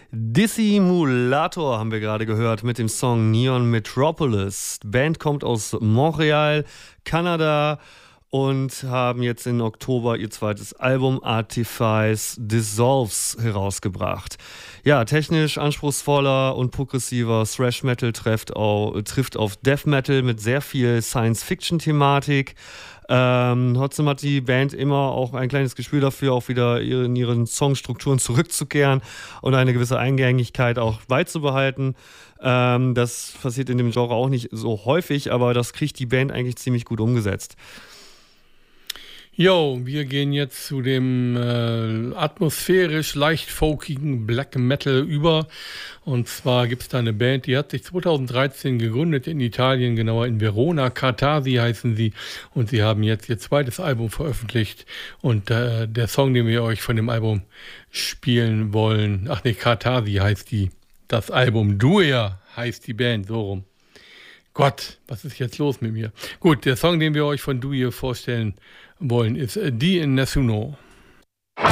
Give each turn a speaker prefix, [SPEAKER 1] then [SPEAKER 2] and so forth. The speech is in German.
[SPEAKER 1] Dissimulator haben wir gerade gehört mit dem Song Neon Metropolis. Die Band kommt aus Montreal, Kanada und haben jetzt im Oktober ihr zweites Album Artifice Dissolves herausgebracht. Ja, technisch anspruchsvoller und progressiver Thrash Metal trifft auf Death Metal mit sehr viel Science-Fiction-Thematik. Trotzdem hat die Band immer auch ein kleines Gespür dafür, auch wieder in ihren Songstrukturen zurückzukehren und eine gewisse Eingängigkeit auch beizubehalten. Das passiert in dem Genre auch nicht so häufig, aber das kriegt die Band eigentlich ziemlich gut umgesetzt.
[SPEAKER 2] Jo, wir gehen jetzt zu dem atmosphärisch leicht folkigen Black Metal über. Und zwar gibt es da eine Band, die hat sich 2013 gegründet in Italien, genauer in Verona. Catarsi heißen sie. Und sie haben jetzt ihr zweites Album veröffentlicht. Und der Song, den wir euch von dem Album spielen wollen, Catarsi heißt das Album. Duea heißt die Band, so rum. Gott, was ist jetzt los mit mir? Gut, der Song, den wir euch von Duea vorstellen wollen, ist Die Nessuno.